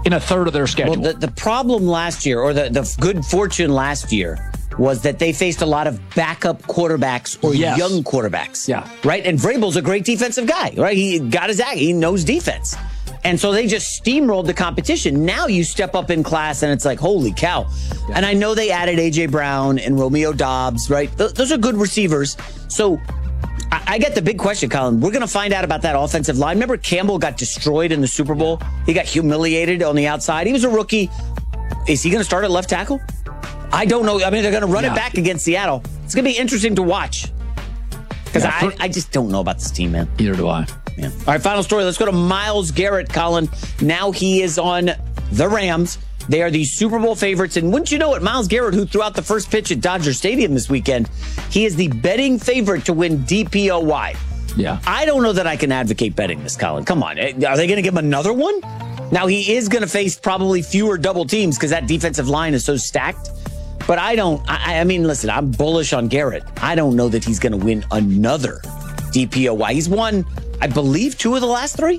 in a third of their schedule. Well, the problem last year, or the good fortune last year, was that they faced a lot of backup quarterbacks or young quarterbacks. Yeah. Right? And Vrabel's a great defensive guy, right? He got his act. He knows defense. And so they just steamrolled the competition. Now you step up in class and it's like, holy cow. Yeah. And I know they added A.J. Brown and Romeo Doubs, right? Those are good receivers. So I get the big question, Colin. We're going to find out about that offensive line. Remember Campbell got destroyed in the Super Bowl? He got humiliated on the outside. He was a rookie. Is he going to start at left tackle? I don't know. I mean, they're going to run it back against Seattle. It's going to be interesting to watch. Because I just don't know about this team, man. Neither do I. Yeah. All right, final story. Let's go to Myles Garrett, Colin. Now he is on the Rams. They are the Super Bowl favorites. And wouldn't you know it, Myles Garrett, who threw out the first pitch at Dodger Stadium this weekend, he is the betting favorite to win DPOY. Yeah. I don't know that I can advocate betting this, Colin. Come on. Are they going to give him another one? Now, he is going to face probably fewer double teams because that defensive line is so stacked. But I mean, listen, I'm bullish on Garrett. I don't know that he's going to win another DPOY. He's won, I believe, 2 of the last 3.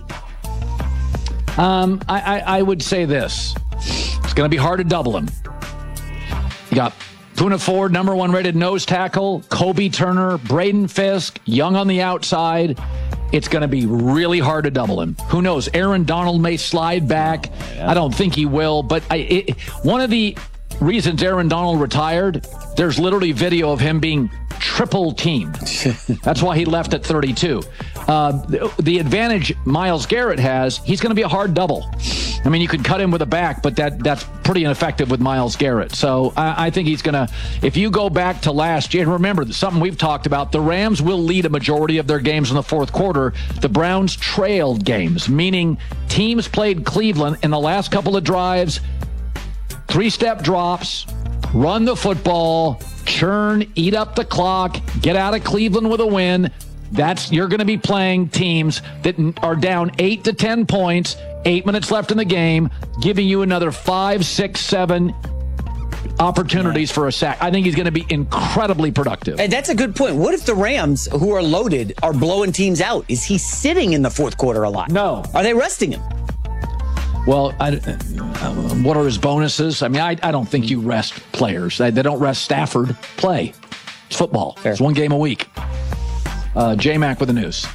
I would say this. It's going to be hard to double him. You got Poona Ford, number 1 rated nose tackle, Kobe Turner, Braden Fisk, young on the outside. It's going to be really hard to double him. Who knows? Aaron Donald may slide back. I don't think he will. But one of the reasons Aaron Donald retired, there's literally video of him being triple teamed. That's why he left at 32. The advantage Myles Garrett has, he's going to be a hard double. I mean, you could cut him with a back, but that's pretty ineffective with Myles Garrett. So I think he's going to, if you go back to last year, and remember, something we've talked about, the Rams will lead a majority of their games in the fourth quarter. The Browns trailed games, meaning teams played Cleveland in the last couple of drives, 3-step drops, run the football, churn, eat up the clock, get out of Cleveland with a win. You're going to be playing teams that are down 8 to 10 points, 8 minutes left in the game, giving you another 5, 6, 7 opportunities for a sack. I think he's going to be incredibly productive. And that's a good point. What if the Rams, who are loaded, are blowing teams out? Is he sitting in the fourth quarter a lot? No. Are they resting him? Well, what are his bonuses? I mean, I don't think you rest players. They don't rest Stafford. Play. It's football. Fair. It's 1 game a week. J-Mac with the news.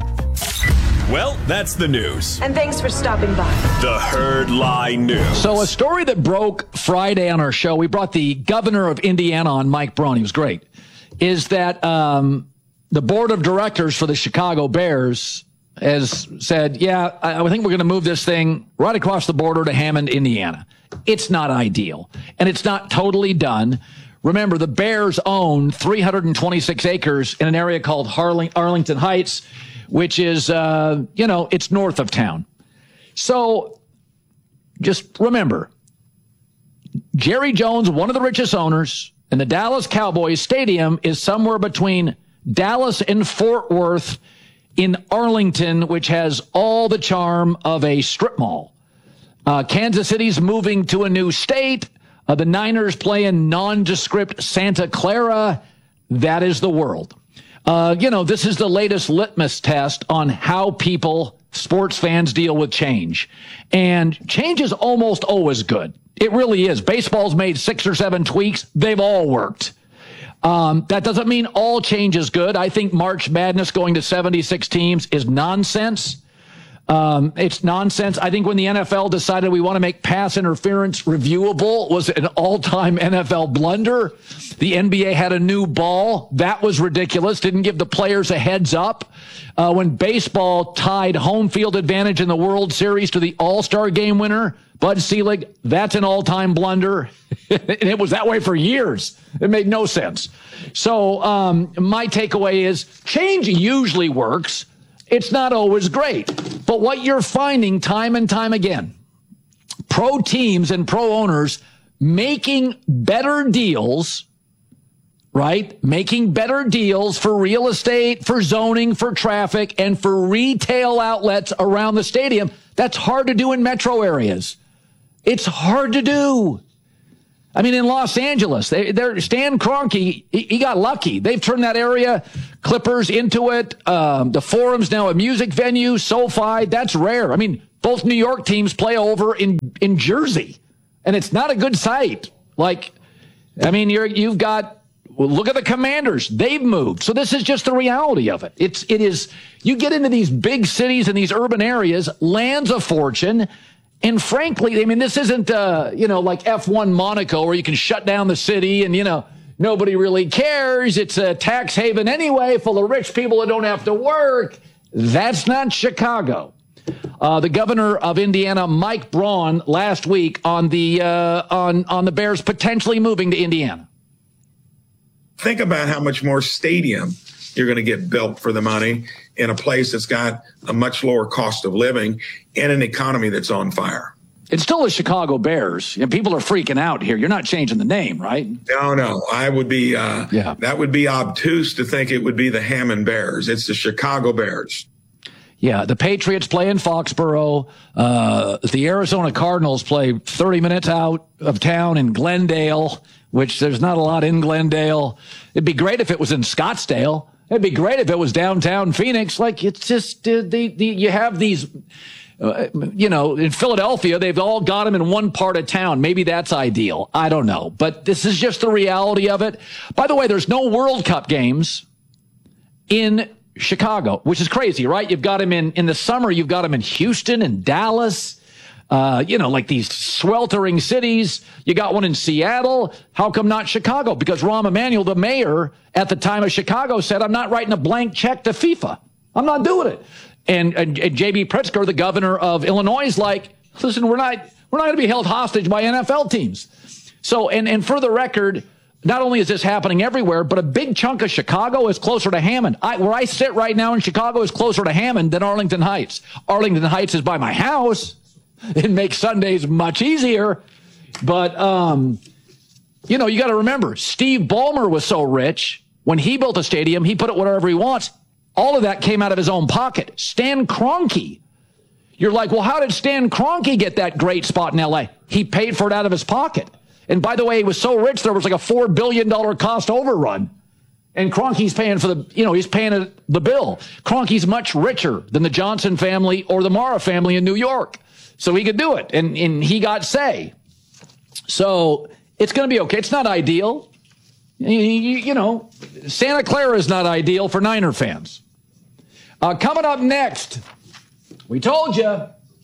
Well, that's the news. And thanks for stopping by. The Herd Lie News. So a story that broke Friday on our show, we brought the governor of Indiana on, Mike Braun. He was great. Is that the board of directors for the Chicago Bears has said, yeah, I think we're going to move this thing right across the border to Hammond, Indiana. It's not ideal, and it's not totally done. Remember, the Bears own 326 acres in an area called Arlington Heights, which is, it's north of town. So just remember, Jerry Jones, one of the richest owners, and the Dallas Cowboys Stadium is somewhere between Dallas and Fort Worth in Arlington, which has all the charm of a strip mall. Kansas City's moving to a new state. The Niners play in nondescript Santa Clara. That is the world. This is the latest litmus test on how sports fans deal with change. And change is almost always good. It really is. Baseball's made 6 or 7 tweaks. They've all worked. That doesn't mean all change is good. I think March Madness going to 76 teams is nonsense. It's nonsense. I think when the NFL decided we want to make pass interference reviewable was an all-time NFL blunder. The NBA had a new ball. That was ridiculous. Didn't give the players a heads up. When baseball tied home field advantage in the World Series to the All-Star Game winner, Bud Selig, that's an all-time blunder. And it was that way for years. It made no sense. So my takeaway is change usually works. It's not always great. But what you're finding time and time again, pro teams and pro owners making better deals, right? Making better deals for real estate, for zoning, for traffic, and for retail outlets around the stadium. That's hard to do in metro areas. It's hard to do. I mean, in Los Angeles, Stan Kroenke, he got lucky. They've turned that area, Clippers, into it. The Forum's now a music venue, SoFi. That's rare. I mean, Both New York teams play over in Jersey, and it's not a good sight. Like, I mean, you've got, well, look at the Commanders. They've moved. So this is just the reality of it. It is, you get into these big cities and these urban areas, lands a fortune. And frankly, I mean, this isn't, like F1 Monaco where you can shut down the city and, nobody really cares. It's a tax haven anyway, full of rich people that don't have to work. That's not Chicago. The governor of Indiana, Mike Braun, last week on the Bears potentially moving to Indiana. Think about how much more stadium you're going to get built for the money in a place that's got a much lower cost of living and an economy that's on fire. It's still the Chicago Bears, and people are freaking out here. You're not changing the name, right? No. I would be, that would be obtuse to think it would be the Hammond Bears. It's the Chicago Bears. Yeah, the Patriots play in Foxborough. The Arizona Cardinals play 30 minutes out of town in Glendale, which there's not a lot in Glendale. It'd be great if it was in Scottsdale. It'd be great if it was downtown Phoenix. Like, it's just, you have these, in Philadelphia, they've all got them in one part of town. Maybe that's ideal. I don't know. But this is just the reality of it. By the way, there's no World Cup games in Chicago, which is crazy, right? You've got them in the summer. You've got them in Houston and Dallas. Like these sweltering cities. You got one in Seattle. How come not Chicago? Because Rahm Emanuel, the mayor at the time of Chicago, said, I'm not writing a blank check to FIFA. I'm not doing it. And J.B. Pritzker, the governor of Illinois, is like, listen, we're not going to be held hostage by NFL teams. So, and for the record, not only is this happening everywhere, but a big chunk of Chicago is closer to Hammond. Where I sit right now in Chicago is closer to Hammond than Arlington Heights. Arlington Heights is by my house. It makes Sundays much easier. But, you got to remember, Steve Ballmer was so rich, when he built a stadium, he put it wherever he wants. All of that came out of his own pocket. Stan Kroenke. You're like, well, how did Stan Kroenke get that great spot in L.A.? He paid for it out of his pocket. And by the way, he was so rich, there was like a $4 billion cost overrun. And Kroenke's paying for he's paying the bill. Kroenke's much richer than the Johnson family or the Mara family in New York. So he could do it, and he got say. So it's going to be okay. It's not ideal. Santa Clara is not ideal for Niner fans. Coming up next, we told you.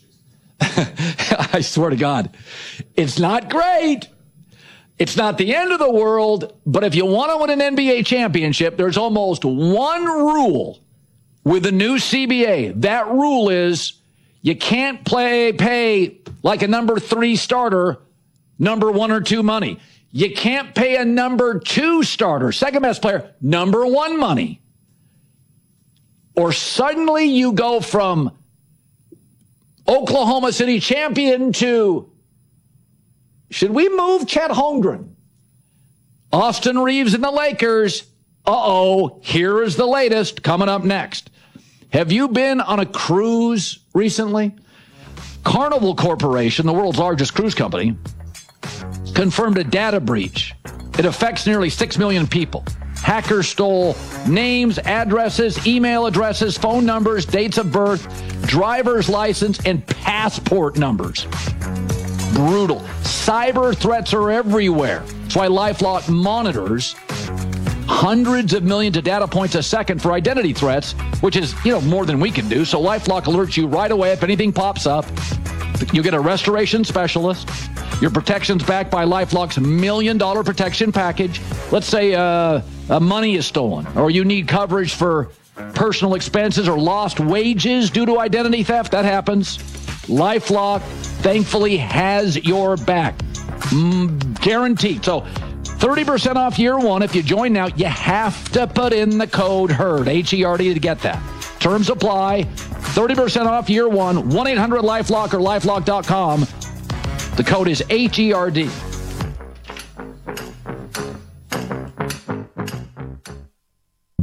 I swear to God, it's not great. It's not the end of the world, but if you want to win an NBA championship, there's almost one rule with the new CBA. That rule is you can't pay like a number 3 starter, number 1 or 2 money. You can't pay a number 2 starter, second best player, number 1 money. Or suddenly you go from Oklahoma City champion to, should we move Chet Holmgren? Austin Reeves and the Lakers. Here is the latest coming up next. Have you been on a cruise recently? Carnival Corporation, the world's largest cruise company, confirmed a data breach. It affects nearly 6 million people. Hackers stole names, addresses, email addresses, phone numbers, dates of birth, driver's license, and passport numbers. Brutal. Cyber threats are everywhere. That's why LifeLock monitors hundreds of millions of data points a second for identity threats, which is, more than we can do. So LifeLock alerts you right away if anything pops up. You get a restoration specialist. Your protection's backed by LifeLock's $1 million protection package. Let's say money is stolen, or you need coverage for personal expenses or lost wages due to identity theft. That happens. LifeLock, thankfully, has your back. Guaranteed. So 30% off year one. If you join now, you have to put in the code HERD, H-E-R-D, to get that. Terms apply. 30% off year one. 1-800-LifeLock or LifeLock.com. The code is HERD.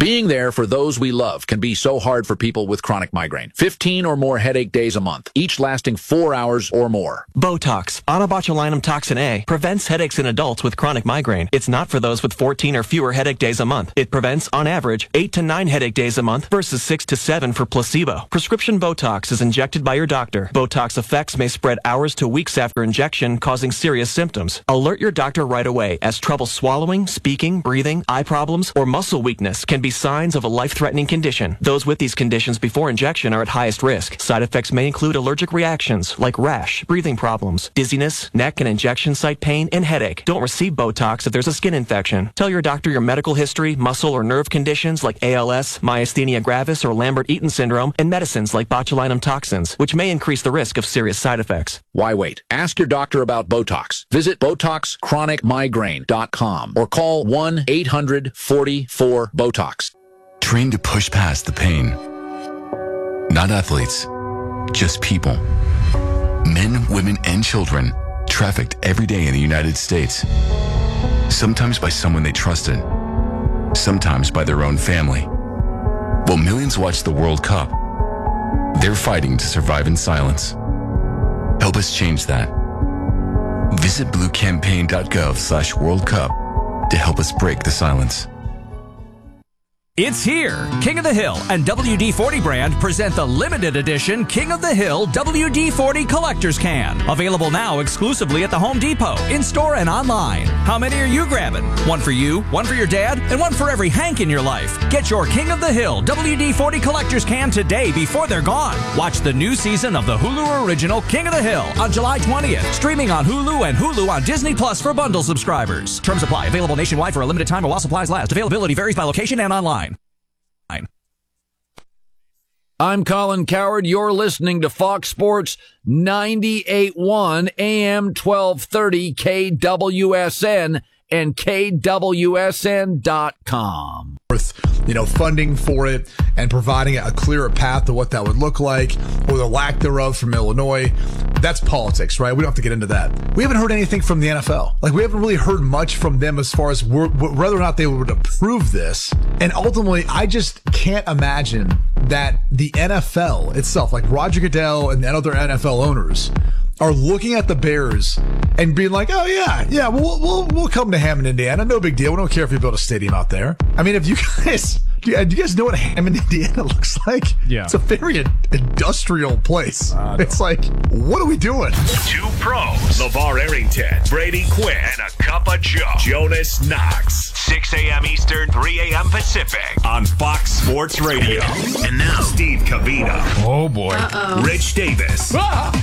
Being there for those we love can be so hard for people with chronic migraine. 15 or more headache days a month, each lasting 4 hours or more. Botox, onabotulinum toxin A, prevents headaches in adults with chronic migraine. It's not for those with 14 or fewer headache days a month. It prevents, on average, 8 to 9 headache days a month versus 6 to 7 for placebo. Prescription Botox is injected by your doctor. Botox effects may spread hours to weeks after injection, causing serious symptoms. Alert your doctor right away, as trouble swallowing, speaking, breathing, eye problems, or muscle weakness can be signs of a life-threatening condition. Those with these conditions before injection are at highest risk. Side effects may include allergic reactions like rash, breathing problems, dizziness, neck and injection site pain, and headache. Don't receive Botox if there's a skin infection. Tell your doctor your medical history, muscle or nerve conditions like ALS, myasthenia gravis, or Lambert-Eaton syndrome, and medicines like botulinum toxins, which may increase the risk of serious side effects. Why wait? Ask your doctor about Botox. Visit BotoxChronicMigraine.com or call 1-800-44-BOTOX. Train to push past the pain. Not athletes, just people. Men, women, and children trafficked every day in the United States. Sometimes by someone they trusted, sometimes by their own family. While millions watch the World Cup, they're fighting to survive in silence. Help us change that. Visit bluecampaign.gov/World Cup to help us break the silence. It's here. King of the Hill and WD-40 brand present the limited edition King of the Hill WD-40 Collector's Can. Available now exclusively at the Home Depot, in-store and online. How many are you grabbing? One for you, one for your dad, and one for every Hank in your life. Get your King of the Hill WD-40 Collector's Can today before they're gone. Watch the new season of the Hulu original King of the Hill on July 20th. Streaming on Hulu and Hulu on Disney Plus for bundle subscribers. Terms apply. Available nationwide for a limited time while supplies last. Availability varies by location and online. I'm Colin Cowherd. You're listening to Fox Sports 98.1 AM 1230 KWSN and KWSN.com. Funding for it and providing a clearer path to what that would look like, or the lack thereof from Illinois. That's politics, right? We don't have to get into that. We haven't heard anything from the NFL. We haven't really heard much from them as far as whether or not they would approve this. And ultimately, I just can't imagine that the NFL itself, like Roger Goodell and other NFL owners, are looking at the Bears and being like, oh, yeah, we'll come to Hammond, Indiana. No big deal. We don't care if you build a stadium out there. I mean, if you guys... Do you guys know what Hammond, Indiana looks like? Yeah. It's a very industrial place. It's like, what are we doing? Two pros, LeVar Arrington, Brady Quinn, and a cup of Joe, Jonas Knox. 6 a.m. Eastern, 3 a.m. Pacific on Fox Sports Radio. And now, Steve Covino. Oh, boy. Rich Davis.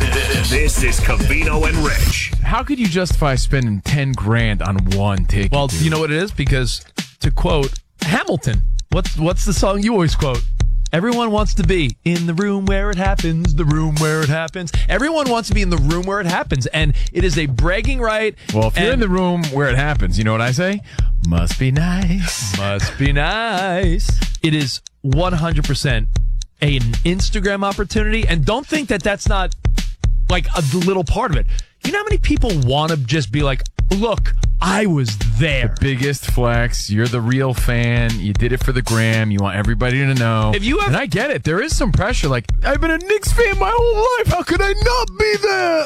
This is Covino and Rich. How could you justify spending $10,000 on one ticket? Well, you know what it is? Because, to quote Hamilton, what's the song you always quote? Everyone wants to be in the room where it happens, the room where it happens. Everyone wants to be in the room where it happens, and it is a bragging right. Well, if you're in the room where it happens, you know what I say? Must be nice. Must be nice. It is 100% an Instagram opportunity, and don't think that that's not like a little part of it. You know how many people want to just be like, look, I was there. The biggest flex. You're the real fan. You did it for the gram. You want everybody to know. And I get it. There is some pressure. Like, I've been a Knicks fan my whole life. How could I not be there?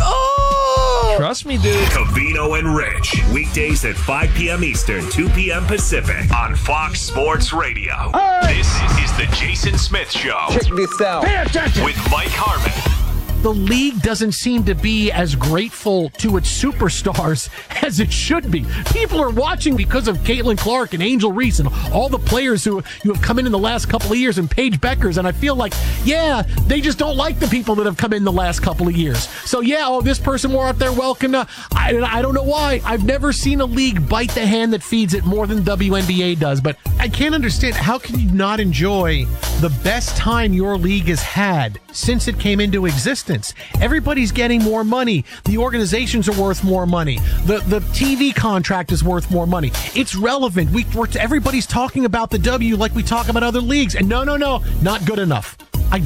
Oh! Trust me, dude. Covino and Rich. Weekdays at 5 p.m. Eastern, 2 p.m. Pacific on Fox Sports Radio. This is the Jason Smith Show. Check this out. Pay attention. With Mike Harmon. The league doesn't seem to be as grateful to its superstars as it should be. People are watching because of Caitlin Clark and Angel Reese and all the players who have come in the last couple of years, and Paige Beckers, and I feel like, they just don't like the people that have come in the last couple of years. So, this person more out there welcome. I don't know why. I've never seen a league bite the hand that feeds it more than WNBA does, but I can't understand, how can you not enjoy the best time your league has had since it came into existence? Everybody's getting more money. The organizations are worth more money. The TV contract is worth more money. It's relevant. Everybody's talking about the W like we talk about other leagues. And no, not good enough. I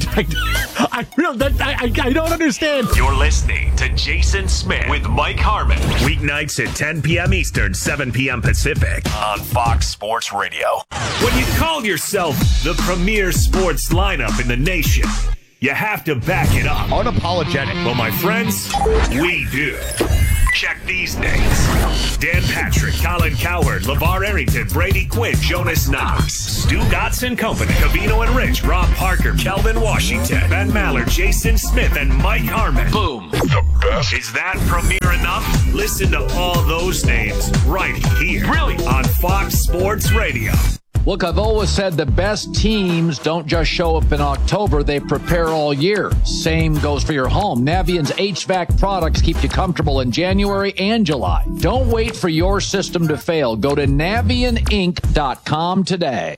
don't understand. You're listening to Jason Smith with Mike Harmon. Weeknights at 10 p.m. Eastern, 7 p.m. Pacific on Fox Sports Radio. When you call yourself the premier sports lineup in the nation, you have to back it up. Unapologetic. Well, my friends, we do. Check these names: Dan Patrick, Colin Cowherd, LeVar Arrington, Brady Quinn, Jonas Knox, Stu Dotson Company, Covino and Rich, Rob Parker, Kelvin Washington, Ben Maller, Jason Smith, and Mike Harmon. Boom. The best. Is that premier enough? Listen to all those names right here. Really? On Fox Sports Radio. Look, I've always said the best teams don't just show up in October, they prepare all year. Same goes for your home. Navient's HVAC products keep you comfortable in January and July. Don't wait for your system to fail. Go to NavientInc.com today.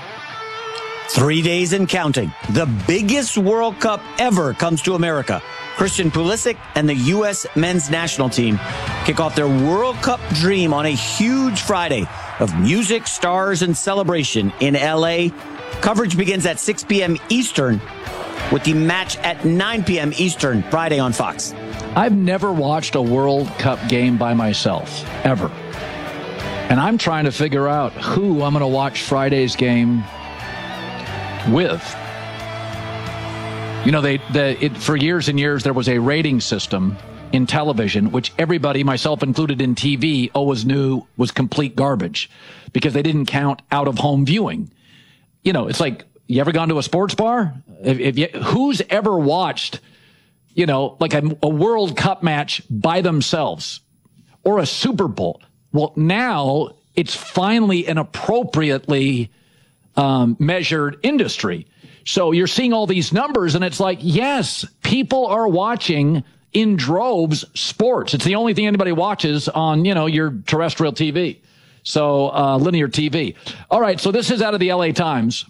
3 days and counting. The biggest World Cup ever comes to America. Christian Pulisic and the U.S. men's national team kick off their World Cup dream on a huge Friday of music, stars, and celebration in L.A. Coverage begins at 6 p.m. Eastern with the match at 9 p.m. Eastern Friday on Fox. I've never watched a World Cup game by myself, ever. And I'm trying to figure out who I'm going to watch Friday's game with. You know, for years and years, there was a rating system in television, which everybody, myself included in TV, always knew was complete garbage because they didn't count out-of-home viewing. You know, it's like, you ever gone to a sports bar? Who's ever watched, you know, like a World Cup match by themselves or a Super Bowl? Well, now it's finally an appropriately measured industry. So you're seeing all these numbers, and it's like, yes, people are watching in droves sports. It's the only thing anybody watches on, you know, your terrestrial TV. So linear TV. All right, so this is out of the LA Times.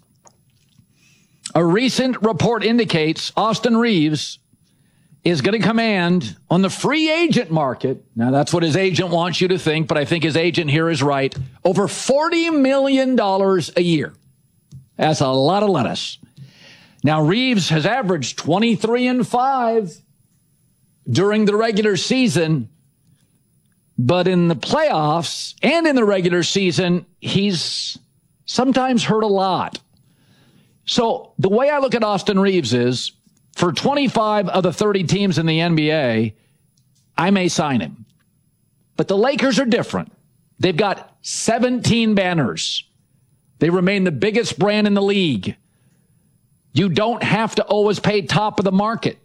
A recent report indicates Austin Reeves is going to command on the free agent market. Now, that's what his agent wants you to think, but I think his agent here is right. Over $40 million a year. That's a lot of lettuce. Now, Reeves has averaged 23-5 during the regular season, but in the playoffs and in the regular season, he's sometimes hurt a lot. So the way I look at Austin Reeves is, for 25 of the 30 teams in the NBA, I may sign him. But the Lakers are different. They've got 17 banners. They remain the biggest brand in the league. You don't have to always pay top of the market.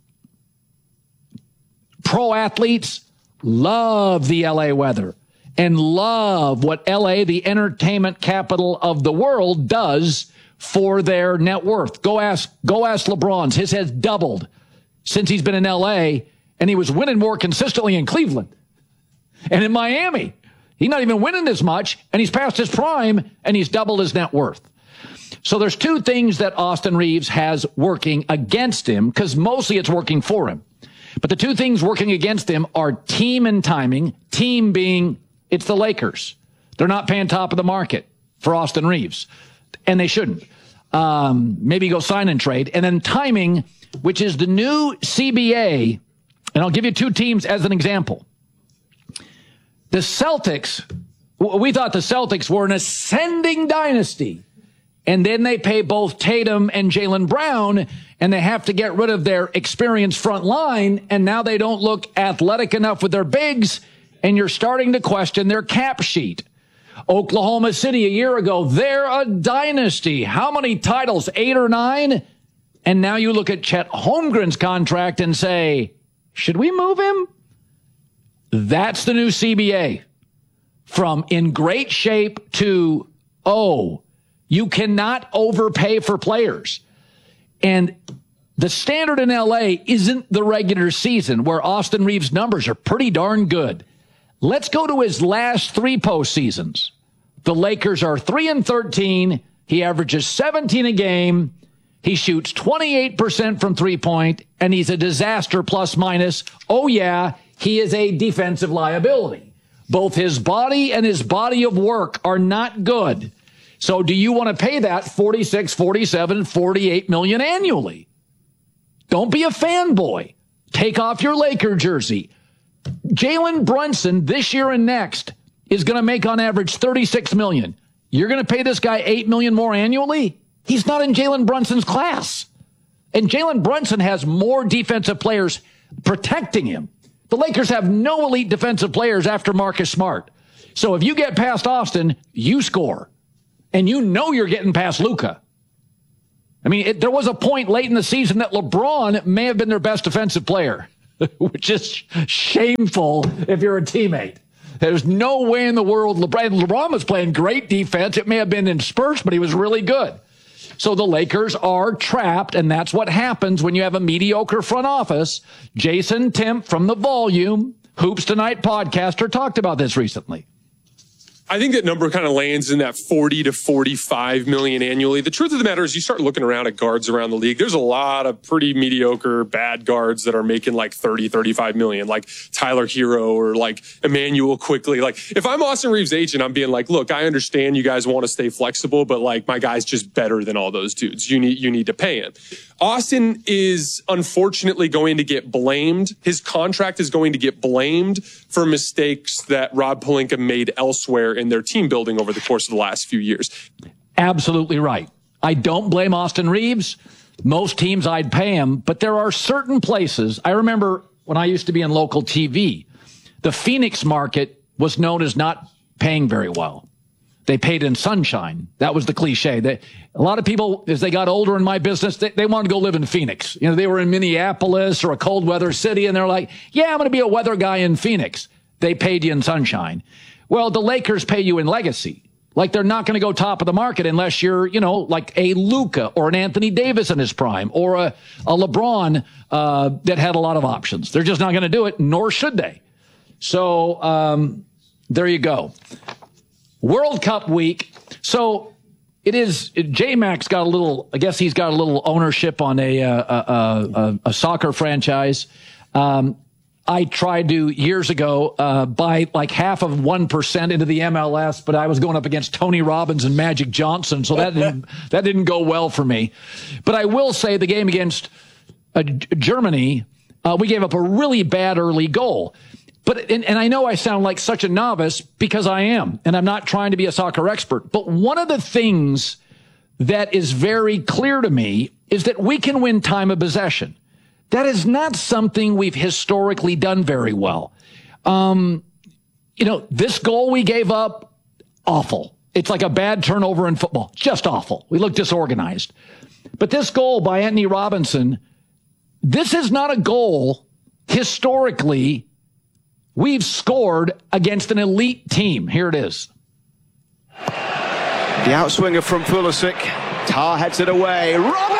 Pro athletes love the LA weather and love what LA, the entertainment capital of the world, does for their net worth. Go ask LeBron's. His has doubled since he's been in LA, and he was winning more consistently in Cleveland and in Miami. He's not even winning as much, and he's past his prime, and he's doubled his net worth. So there's two things that Austin Reeves has working against him, because mostly it's working for him. But the two things working against him are team and timing. Team being, it's the Lakers. They're not paying top of the market for Austin Reeves, and they shouldn't. Maybe go sign and trade. And then timing, which is the new CBA, and I'll give you two teams as an example. The Celtics, we thought the Celtics were an ascending dynasty. And then they pay both Tatum and Jaylen Brown, and they have to get rid of their experienced front line, and now they don't look athletic enough with their bigs, and you're starting to question their cap sheet. Oklahoma City a year ago, they're a dynasty. How many titles? 8 or 9? And now you look at Chet Holmgren's contract and say, should we move him? That's the new CBA. From in great shape to, you cannot overpay for players. And the standard in LA isn't the regular season, where Austin Reeves' numbers are pretty darn good. Let's go to his last 3 postseasons. The Lakers are 3-13. He averages 17 a game. He shoots 28% from three-point, and he's a disaster plus minus. Oh, yeah, he is a defensive liability. Both his body and his body of work are not good. So do you want to pay that 46, 47, 48 million annually? Don't be a fanboy. Take off your Laker jersey. Jalen Brunson this year and next is going to make on average 36 million. You're going to pay this guy 8 million more annually? He's not in Jalen Brunson's class. And Jalen Brunson has more defensive players protecting him. The Lakers have no elite defensive players after Marcus Smart. So if you get past Austin, you score. And you know you're getting past Luka. I mean, there was a point late in the season that LeBron may have been their best defensive player, which is shameful if you're a teammate. There's no way in the world LeBron was playing great defense. It may have been in spurts, but he was really good. So the Lakers are trapped, and that's what happens when you have a mediocre front office. Jason Timp from The Volume, Hoops Tonight podcaster, talked about this recently. I think that number kind of lands in that 40 to 45 million annually. The truth of the matter is you start looking around at guards around the league. There's a lot of pretty mediocre bad guards that are making like 30, 35 million, like Tyler Hero or like Emmanuel Quickly. Like if I'm Austin Reeves' agent, I'm being like, look, I understand you guys want to stay flexible, but like my guy's just better than all those dudes. You need to pay him. Austin is unfortunately going to get blamed. His contract is going to get blamed for mistakes that Rob Pelinka made elsewhere in their team building over the course of the last few years. Absolutely right. I don't blame Austin Reeves. Most teams I'd pay him, but there are certain places. I remember when I used to be in local TV, the Phoenix market was known as not paying very well. They paid in sunshine. That was the cliche. A lot of people, as they got older in my business, they wanted to go live in Phoenix. You know, they were in Minneapolis or a cold weather city, and they're like, yeah, I'm going to be a weather guy in Phoenix. They paid you in sunshine. Well, the Lakers pay you in legacy. Like they're not going to go top of the market unless you're, you know, like a Luka or an Anthony Davis in his prime or a LeBron that had a lot of options. They're just not going to do it, nor should they. So there you go. World Cup week. So it is. J-Mac's got a little. I guess he's got a little ownership on a soccer franchise. I tried to years ago buy like half of 1% into the MLS, but I was going up against Tony Robbins and Magic Johnson, so that didn't go well for me. But I will say the game against Germany, we gave up a really bad early goal. But and I know I sound like such a novice because I am, and I'm not trying to be a soccer expert. But one of the things that is very clear to me is that we can win time of possession. That is not something we've historically done very well. You know, this goal we gave up, awful. It's like a bad turnover in football. Just awful. We look disorganized. But this goal by Anthony Robinson, this is not a goal historically we've scored against an elite team. Here it is. The outswinger from Pulisic. Tar heads it away. Robinson!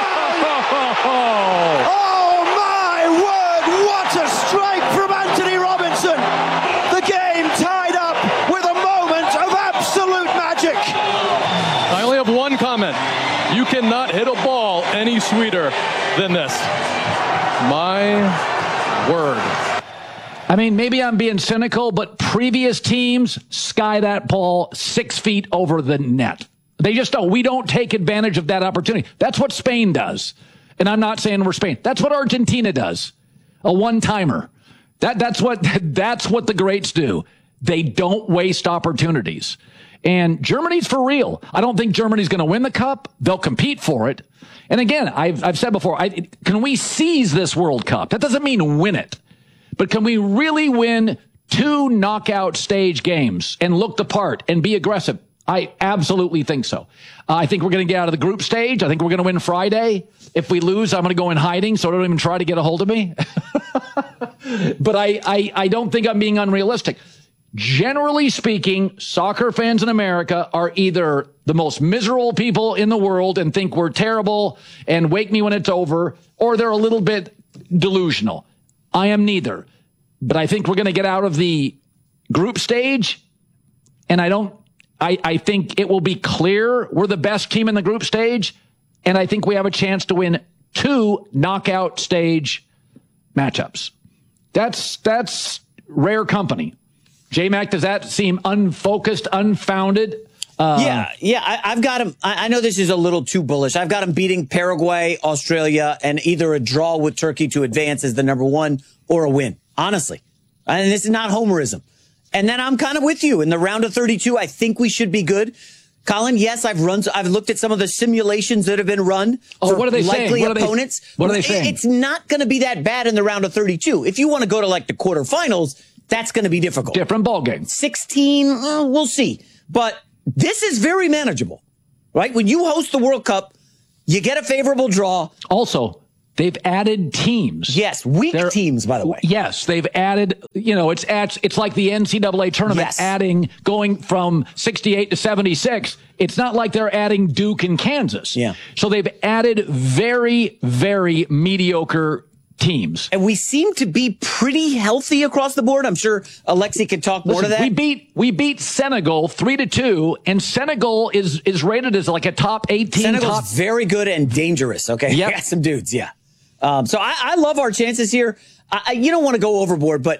Oh my word! What a strike from Anthony Robinson! The game tied up with a moment of absolute magic. I only have one comment. You cannot hit a ball any sweeter than this. My word. I mean, maybe I'm being cynical, but previous teams sky that ball 6 feet over the net. They just don't. We don't take advantage of that opportunity. That's what Spain does. And I'm not saying we're Spain. That's what Argentina does. A one-timer. That's what the greats do. They don't waste opportunities. And Germany's for real. I don't think Germany's going to win the cup. They'll compete for it. And again, I've said before, can we seize this World Cup? That doesn't mean win it. But can we really win 2 knockout stage games and look the part and be aggressive? I absolutely think so. I think we're going to get out of the group stage. I think we're going to win Friday. If we lose, I'm going to go in hiding, so don't even try to get a hold of me. But I don't think I'm being unrealistic. Generally speaking, soccer fans in America are either the most miserable people in the world and think we're terrible and wake me when it's over, or they're a little bit delusional. I am neither. But I think we're going to get out of the group stage, and I think it will be clear we're the best team in the group stage, and I think we have a chance to win 2 knockout stage matchups. That's rare company. J-Mac, does that seem unfocused, unfounded? I've got him. I know this is a little too bullish. I've got him beating Paraguay, Australia, and either a draw with Turkey to advance as the number one or a win, honestly. And this is not homerism. And then I'm kind of with you. In the round of 32, I think we should be good. Colin, yes, I've looked at some of the simulations that have been run for what are they likely saying? opponents. What are they saying? It's not going to be that bad in the round of 32. If you want to go to like the quarterfinals, that's going to be difficult. Different ballgame. 16, we'll see. But this is very manageable, right? When you host the World Cup, you get a favorable draw. Also, they've added teams. Yes, teams, by the way. Yes, they've added, it's like the NCAA tournament going from 68 to 76. It's not like they're adding Duke and Kansas. Yeah. So they've added very, very mediocre teams. And we seem to be pretty healthy across the board. I'm sure Alexi can talk more to that. We beat Senegal 3-2, and Senegal is rated as like a top 18. Senegal's very good and dangerous. Okay, yep. Got some dudes. Yeah. So I love our chances here. You don't want to go overboard, but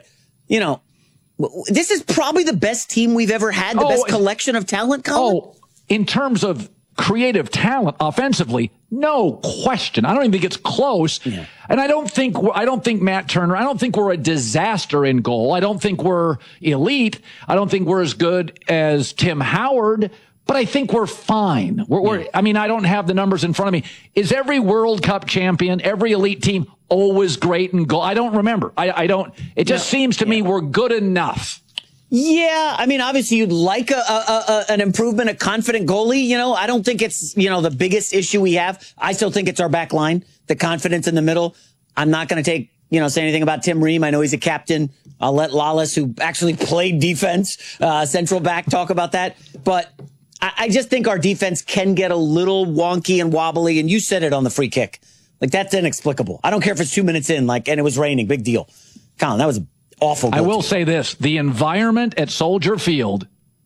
this is probably the best team we've ever had. The best collection of talent. Colin? In terms of creative talent offensively, no question. I don't even think it's close. Yeah. And I don't think Matt Turner, I don't think we're a disaster in goal. I don't think we're elite. I don't think we're as good as Tim Howard, but I think we're fine. I mean, I don't have the numbers in front of me. Is every World Cup champion, every elite team always great in goal? I don't remember. I don't. It just seems to me we're good enough. Yeah, I mean, obviously you'd like an improvement, a confident goalie. I don't think it's, the biggest issue we have. I still think it's our back line, the confidence in the middle. I'm not going to say anything about Tim Ream. I know he's a captain. I'll let Lawless, who actually played defense, central back, talk about that. But I just think our defense can get a little wonky and wobbly. And you said it on the free kick. Like, that's inexplicable. I don't care if it's 2 minutes in, and it was raining. Big deal. Colin, that was awful. I will say this. The environment at Soldier Field,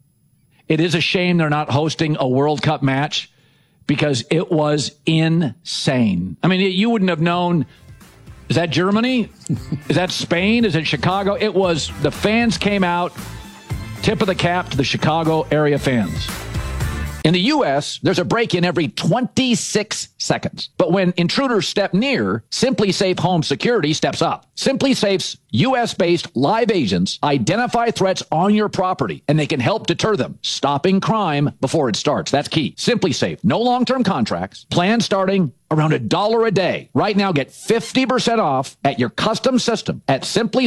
it is a shame they're not hosting a World Cup match because it was insane. I mean, you wouldn't have known. Is that Germany? Is that Spain? Is it Chicago? The fans came out. Tip of the cap to the Chicago area fans. In the U.S., there's a break-in every 26 seconds. But when intruders step near, SimpliSafe Home Security steps up. SimpliSafe's U.S.-based live agents identify threats on your property, and they can help deter them, stopping crime before it starts. That's key. SimpliSafe, no long-term contracts, plans starting around $1 a day. Right now, get 50% off at your custom system at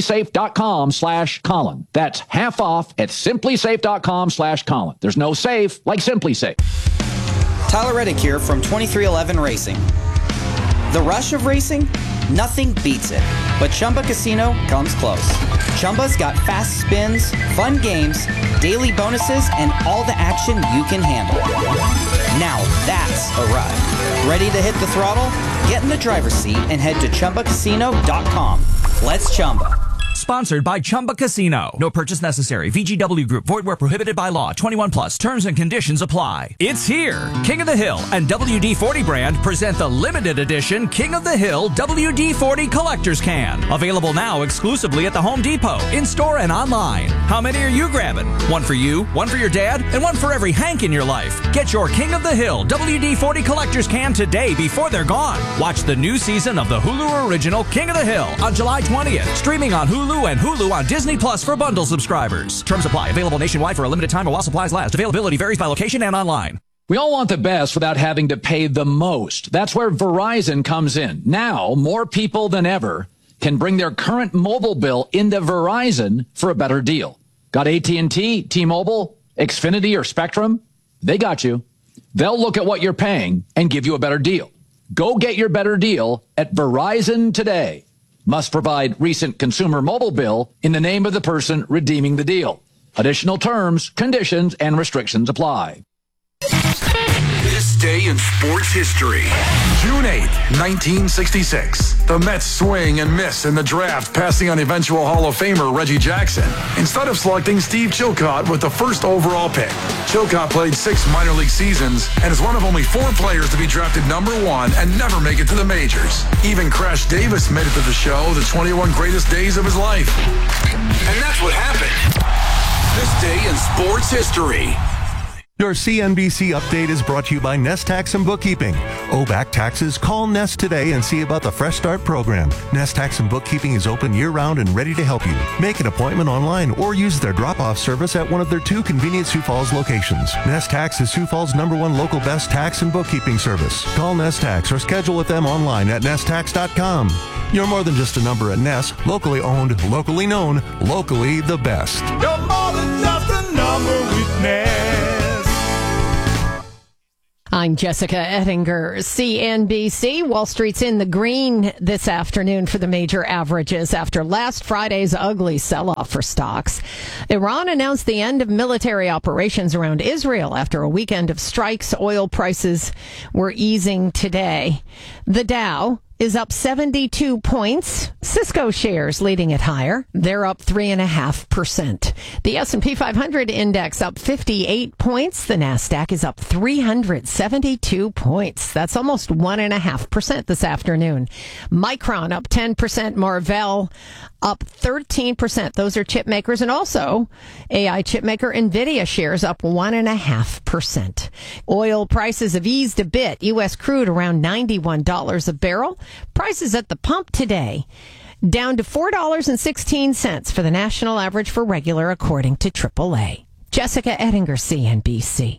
simplysafe.com/Colin. That's half off at simplysafe.com/Colin. There's no safe like SimpliSafe. Tyler Reddick here from 2311 Racing. The rush of racing? Nothing beats it. But Chumba Casino comes close. Chumba's got fast spins, fun games, daily bonuses, and all the action you can handle. Now that's a ride. Ready to hit the throttle? Get in the driver's seat and head to ChumbaCasino.com. Let's Chumba. Sponsored by Chumba Casino. No purchase necessary. VGW Group. Void where prohibited by law. 21 plus. Terms and conditions apply. It's here. King of the Hill and WD-40 brand present the limited edition King of the Hill WD-40 Collector's Can. Available now exclusively at the Home Depot, in-store and online. How many are you grabbing? One for you, one for your dad, and one for every Hank in your life. Get your King of the Hill WD-40 Collector's Can today before they're gone. Watch the new season of the Hulu original King of the Hill on July 20th. Streaming on Hulu and Hulu on Disney Plus for bundle subscribers. Terms apply. Available nationwide for a limited time or while supplies last. Availability varies by location and online. We all want the best without having to pay the most. That's where Verizon comes in. Now, more people than ever can bring their current mobile bill into Verizon for a better deal. Got AT&T, T-Mobile, Xfinity, or Spectrum? They got you. They'll look at what you're paying and give you a better deal. Go get your better deal at Verizon today. Must provide recent consumer mobile bill in the name of the person redeeming the deal. Additional terms, conditions, and restrictions apply. This day in sports history. June 8th, 1966. The Mets swing and miss in the draft, passing on eventual Hall of Famer Reggie Jackson, instead of selecting Steve Chilcott with the first overall pick. Chilcott played 6 minor league seasons and is one of only 4 players to be drafted #1 and never make it to the majors. Even Crash Davis made it to the show, the 21 greatest days of his life. And that's what happened. This day in sports history. Your CNBC update is brought to you by Nest Tax and Bookkeeping. Owe back taxes? Call Nest today and see about the Fresh Start program. Nest Tax and Bookkeeping is open year-round and ready to help you. Make an appointment online or use their drop-off service at one of their 2 convenient Sioux Falls locations. Nest Tax is Sioux Falls' #1 local best tax and bookkeeping service. Call Nest Tax or schedule with them online at nesttax.com. You're more than just a number at Nest. Locally owned, locally known, locally the best. You're more than just a number with Nest. I'm Jessica Ettinger, CNBC. Wall Street's in the green this afternoon for the major averages after last Friday's ugly sell-off for stocks. Iran announced the end of military operations around Israel after a weekend of strikes. Oil prices were easing today. The Dow is up 72 points. Cisco shares leading it higher. They're up 3.5%. The S&P 500 index up 58 points. The NASDAQ is up 372 points. That's almost 1.5% this afternoon. Micron up 10%. Marvell up 13%. Those are chip makers. And also AI chip maker NVIDIA shares up 1.5%. Oil prices have eased a bit. U.S. crude around $91 a barrel. Prices at the pump today down to $4.16 for the national average for regular, according to AAA. Jessica Ettinger, CNBC.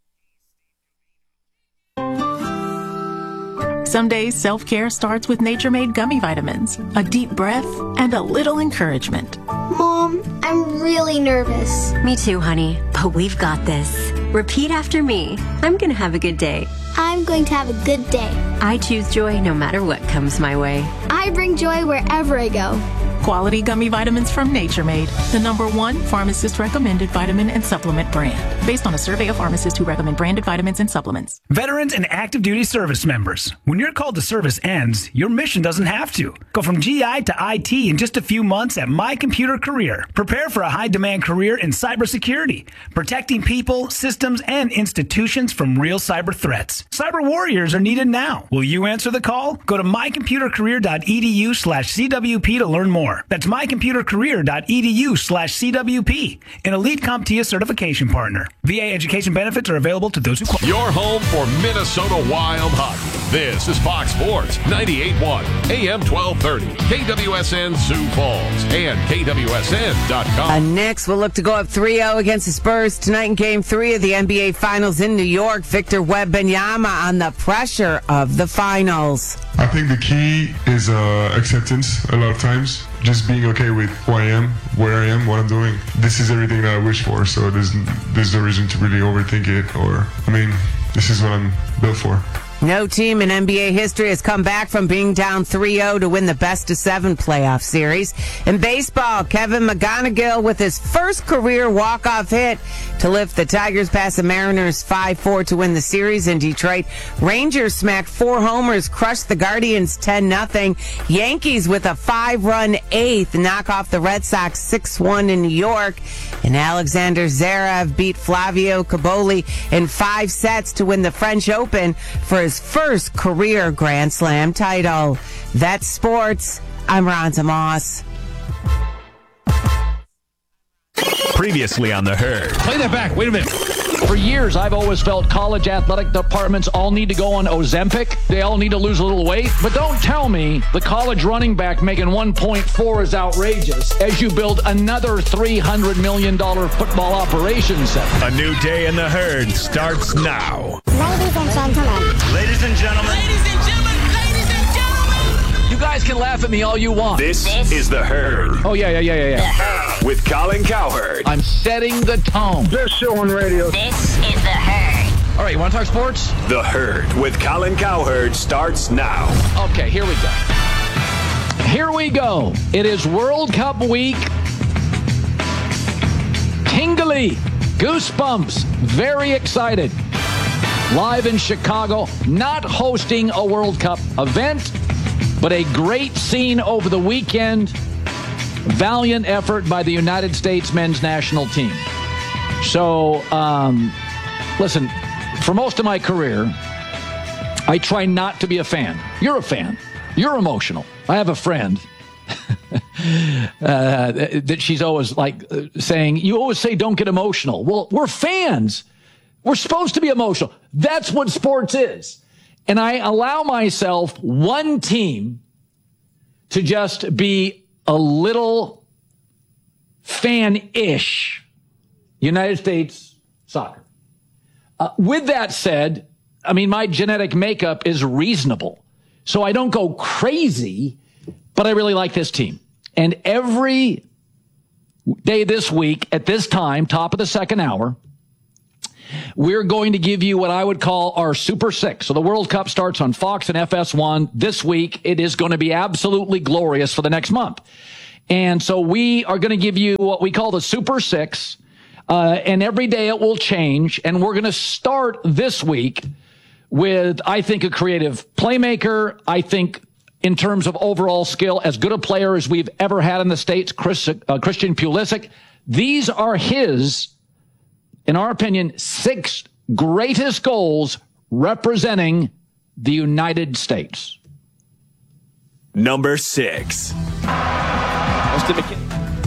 Some days self-care starts with Nature-Made gummy vitamins, a deep breath, and a little encouragement. Mom, I'm really nervous. Me too, honey, but we've got this. Repeat after me. I'm going to have a good day. I'm going to have a good day. I choose joy no matter what comes my way. I bring joy wherever I go. Quality gummy vitamins from Nature Made, the #1 pharmacist-recommended vitamin and supplement brand, based on a survey of pharmacists who recommend branded vitamins and supplements. Veterans and active duty service members, when your call to service ends, your mission doesn't have to. Go from GI to IT in just a few months at My Computer Career. Prepare for a high-demand career in cybersecurity, protecting people, systems, and institutions from real cyber threats. Cyber warriors are needed now. Will you answer the call? Go to mycomputercareer.edu/CWP to learn more. That's mycomputercareer.edu/CWP, an elite CompTIA certification partner. VA education benefits are available to those who qualify. Your home for Minnesota Wild hockey. This is Fox Sports 98.1 AM 1230 KWSN Sioux Falls and KWSN.com. Knicks will look to go up 3-0 against the Spurs tonight in Game 3 of the NBA Finals in New York. Victor Wembanyama on the pressure of the finals. I think the key is acceptance a lot of times. Just being okay with who I am, where I am, what I'm doing. This is everything that I wish for, so there's no reason to really overthink it. This is what I'm built for. No team in NBA history has come back from being down 3-0 to win the best-of-7 playoff series. In baseball, Kevin McGonigal with his first career walk-off hit to lift the Tigers past the Mariners 5-4 to win the series in Detroit. Rangers smacked 4 homers, crushed the Guardians 10-0. Yankees with a 5-run eighth knock off the Red Sox 6-1 in New York. And Alexander Zverev beat Flavio Caboli in 5 sets to win the French Open for his first career Grand Slam title. That's sports. I'm Ronza Moss. Previously on The Herd. Play that back. Wait a minute. For years, I've always felt college athletic departments all need to go on Ozempic. They all need to lose a little weight. But don't tell me the college running back making 1.4 is outrageous as you build another $300 million football operations center. A new day in The Herd starts now. Ladies and gentlemen. Ladies and gentlemen. Ladies and gentlemen. Ladies and gentlemen. You guys can laugh at me all you want. This is The Herd. Oh, yeah. With Colin Cowherd. I'm setting the tone. Best show on radio. This is The Herd. All right, you want to talk sports? The Herd with Colin Cowherd starts now. Okay, here we go. Here we go. It is World Cup week. Tingly. Goosebumps. Very excited. Live in Chicago. Not hosting a World Cup event, but a great scene over the weekend. Valiant effort by the United States men's national team. So, listen, for most of my career, I try not to be a fan. You're a fan. You're emotional. I have a friend that she's always saying, you always say don't get emotional. Well, we're fans. We're supposed to be emotional. That's what sports is. And I allow myself one team to just be a little fan-ish. United States soccer. With that said, I mean, my genetic makeup is reasonable. So I don't go crazy, but I really like this team. And every day this week at this time, top of the second hour, we're going to give you what I would call our Super Six. So the World Cup starts on Fox and FS1 this week. It is going to be absolutely glorious for the next month. And so we are going to give you what we call the Super Six. And every day it will change. And we're going to start this week with, I think, a creative playmaker. I think in terms of overall skill, as good a player as we've ever had in the States, Christian Pulisic. These are his, in our opinion, 6 greatest goals representing the United States. Number 6. Austin McKinney.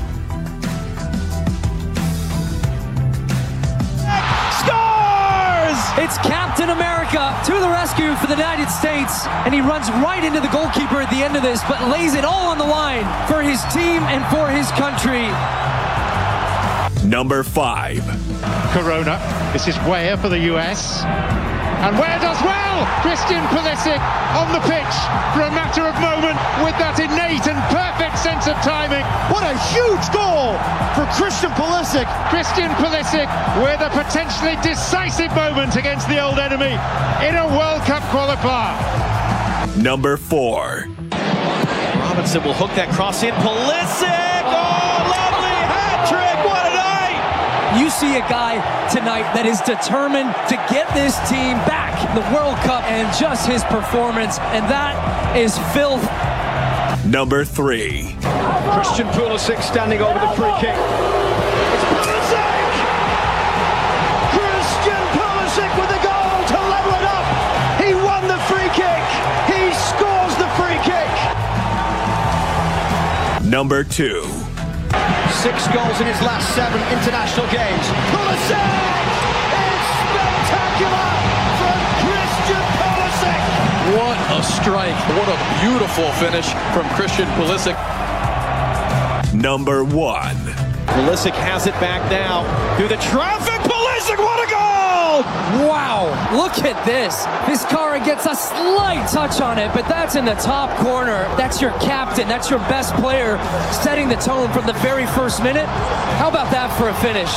It's Captain America to the rescue for the United States, and he runs right into the goalkeeper at the end of this, but lays it all on the line for his team and for his country. Number 5. Corona. This is Weah for the US. And Weah does well! Christian Pulisic on the pitch for a matter of moment with that innate and perfect sense of timing. What a huge goal for Christian Pulisic. Christian Pulisic with a potentially decisive moment against the old enemy in a World Cup qualifier. Number 4. Robinson will hook that cross in. Pulisic! Oh, lovely hat trick! What a night! You see a guy tonight that is determined to get this team back in the World Cup, and just his performance, and that is filth. Number 3. Christian Pulisic standing over the free kick. It's Pulisic! Christian Pulisic with the goal to level it up. He won the free kick. He scores the free kick. Number 2. 6 goals in his last 7 international games. Pulisic! It's spectacular from Christian Pulisic! What a strike. What a beautiful finish from Christian Pulisic. Number 1. Pulisic has it back now through the traffic. Pulisic, what a goal! Wow, look at this. Vizcarra gets a slight touch on it, but that's in the top corner. That's your captain. That's your best player setting the tone from the very first minute. How about that for a finish?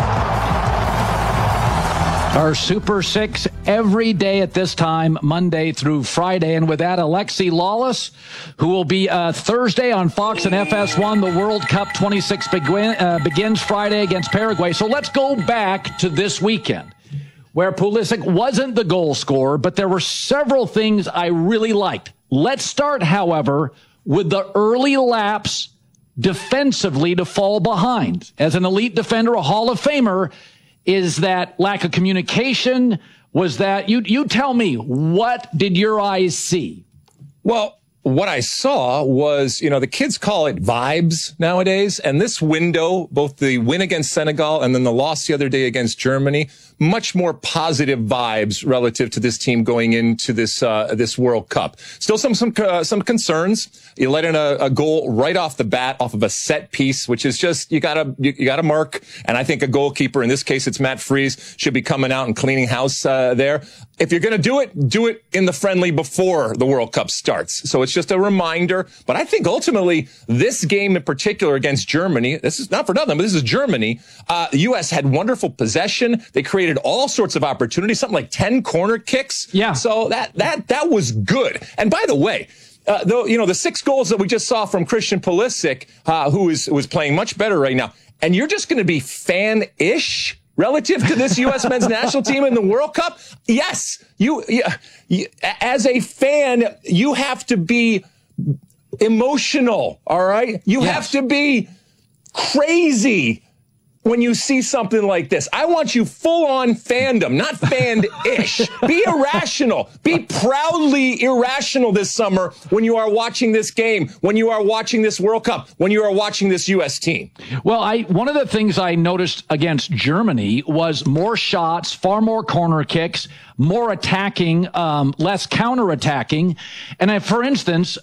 Our Super Six every day at this time, Monday through Friday. And with that, Alexi Lawless, who will be Thursday on Fox and FS1. The World Cup 26 begins Friday against Paraguay. So let's go back to this weekend, where Pulisic wasn't the goal scorer, but there were several things I really liked. Let's start, however, with the early lapse defensively to fall behind. As an elite defender, a Hall of Famer, is that lack of communication? Was that, you tell me, what did your eyes see? Well, what I saw was, the kids call it vibes nowadays. And this window, both the win against Senegal and then the loss the other day against Germany, much more positive vibes relative to this team going into this World Cup. Still some concerns. You let in a goal right off the bat off of a set piece, which is just, you gotta mark. And I think a goalkeeper, in this case, it's Matt Freese, should be coming out and cleaning house, there. If you're going to do it in the friendly before the World Cup starts. So it's just a reminder. But I think ultimately this game in particular against Germany, this is not for nothing, but this is Germany. The U.S. had wonderful possession. They created all sorts of opportunities, something like 10 corner kicks. Yeah. So that was good. And by the way, the 6 goals that we just saw from Christian Pulisic, who was playing much better right now, and you're just going to be fan-ish relative to this U.S. men's national team in the World Cup? Yes. You, as a fan, you have to be emotional, all right? You have to be crazy when you see something like this. I want you full-on fandom, not fanned-ish. Be irrational. Be proudly irrational this summer when you are watching this game, when you are watching this World Cup, when you are watching this U.S. team. Well, one of the things I noticed against Germany was more shots, far more corner kicks, more attacking, less counterattacking. And for instance,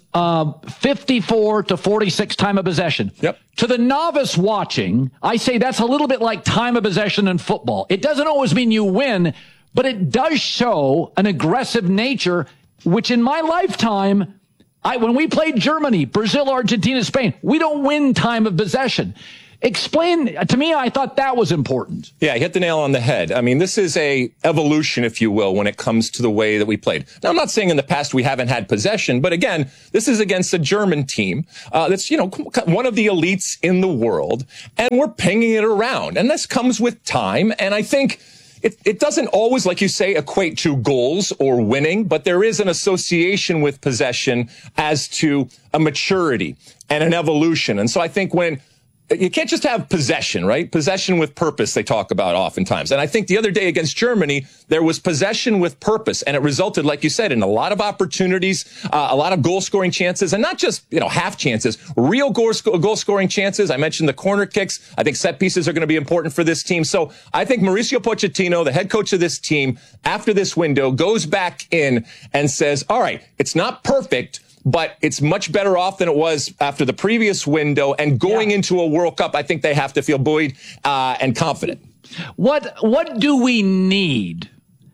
54 to 46 time of possession. Yep. To the novice watching, I say that's a little bit like time of possession in football. It doesn't always mean you win, but it does show an aggressive nature, which in my lifetime, when we played Germany, Brazil, Argentina, Spain, we don't win time of possession. Explain to me. I thought that was important. Yeah, you hit the nail on the head. I mean, this is a evolution, if you will, when it comes to the way that we played. Now, I'm not saying in the past we haven't had possession, but again, this is against a German team that's, one of the elites in the world, and we're pinging it around. And this comes with time. And I think it doesn't always, like you say, equate to goals or winning, but there is an association with possession as to a maturity and an evolution. And so I think you can't just have possession, right? Possession with purpose, they talk about oftentimes. And I think the other day against Germany, there was possession with purpose. And it resulted, like you said, in a lot of opportunities, a lot of goal-scoring chances, and not just, half chances, real goal-scoring chances. I mentioned the corner kicks. I think set pieces are going to be important for this team. So I think Mauricio Pochettino, the head coach of this team, after this window, goes back in and says, all right, it's not perfect, but it's much better off than it was after the previous window. And going into a World Cup, I think they have to feel buoyed and confident. What do we need